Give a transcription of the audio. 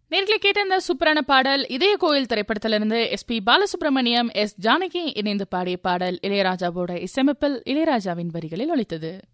நேர்களை கேட்ட இந்த சூப்பரான பாடல் இதய கோயில் திரைப்படத்திலிருந்து SP பாலசுப்ரமணியம், S ஜானகி இணைந்து பாடிய பாடல் இளையராஜாவோட இசையமைப்பில் இளையராஜாவின் வரிகளில் ஒலித்தது.